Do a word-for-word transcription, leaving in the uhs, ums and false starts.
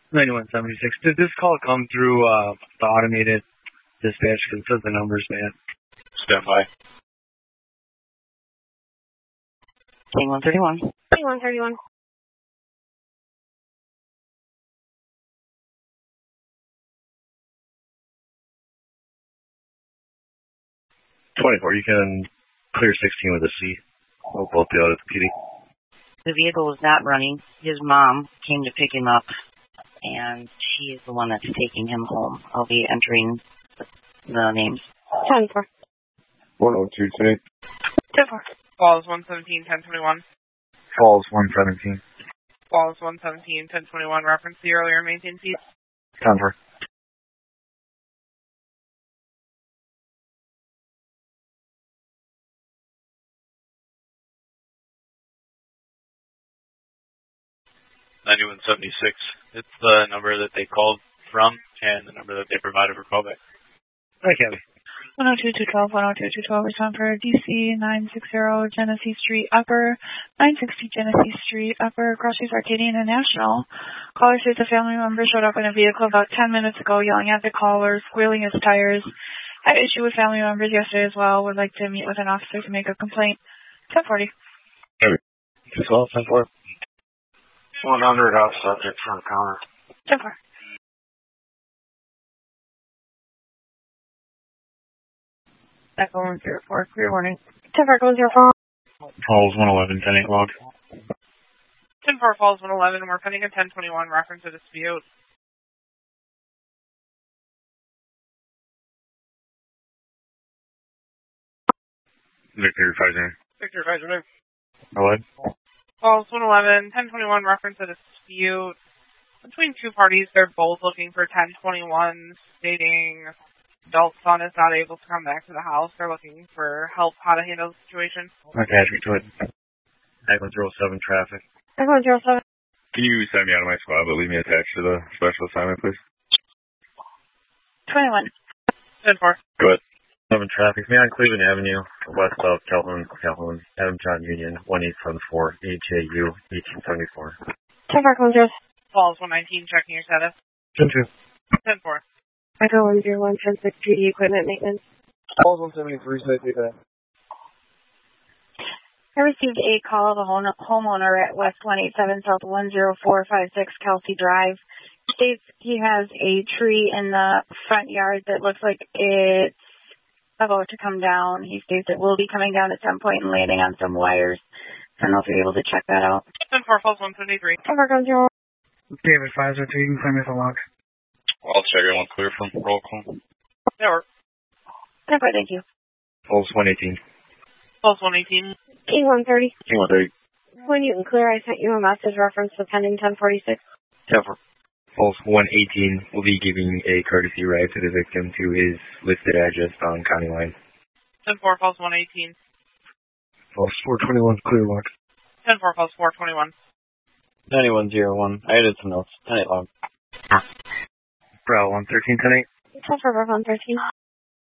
ninety-one seventy-six. Did this call come through uh, the automated dispatch? Because it says the number's bad. Stand by. King one thirty-one. King one thirty-one. twenty-four, you can clear sixteen with a C. We'll both be out at the P D. The vehicle was not running. His mom came to pick him up, and she is the one that's taking him home. I'll be entering the names. ten four. one oh two, ten eight. ten four. Falls one seventeen, ten twenty-one. Falls one seventeen. Falls one seventeen, ten twenty-one. Reference the earlier maintained seat. ten four. ninety-one seventy-six. It's the number that they called from and the number that they provided for callback. Hi, Kathy. one oh two, two twelve, one oh two, two twelve, respond for D C nine sixty Genesee Street Upper, nine sixty Genesee Street Upper, Crossways Arcadia International. Caller says a family member showed up in a vehicle about ten minutes ago yelling at the caller, squealing his tires. Had issue with family members yesterday as well. Would like to meet with an officer to make a complaint. ten forty. two twelve, ten four. one hundred off subject front counter. ten four. Echo one zero four, clear warning. ten four, go zero four. Falls one eleven, ten eight log. ten four Falls one eleven. We're pending a ten twenty-one. Reference a dispute. Victor Pfizer. Victor Advisor. Hello? Falls one eleven, ten twenty-one. Reference a dispute between two parties. They're both looking for ten twenty-one, stating adult son is not able to come back to the house. They're looking for help how to handle the situation. Attachment to it. Nine one zero seven traffic. nine one zero seven. Can you send me out of my squad, but leave me attached to the special assignment, please? twenty-one. ten four. Go ahead. seven traffic. Me on Cleveland Avenue, west of Calhoun, Calhoun, Adam John Union, one eight seven four, A J U, eighteen seventy-four. ten four, go zero. Falls one nineteen. Checking your status. ten two. ten four. Echo one zero one, ten six, duty equipment maintenance. Falls one seventy-three, safety that. I received a call of a home- homeowner at West one eighty-seven South one oh four five six Kelsey Drive. States he has a tree in the front yard that looks like it's about to come down. He states it will be coming down at some point and landing on some wires. I don't know if you're able to check that out. ten four Falls one seventy-three. ten four, go zero. David Pfizer, two. You can send me the log. I'll check everyone clear from roll call. There. ten four, thank you. Falls one eighteen. Falls one eighteen. King one thirty. King one thirty. When you can clear, I sent you a message reference to pending ten forty-six. ten four. Falls one eighteen will be giving a courtesy ride to the victim to his listed address on County Line. ten four Falls one eighteen. Falls four twenty-one, clear log. ten four Falls four twenty-one. ninety-one oh one. I added some notes. ten eight log. Bravo one thirteen, ten eight. ten four, one thirteen.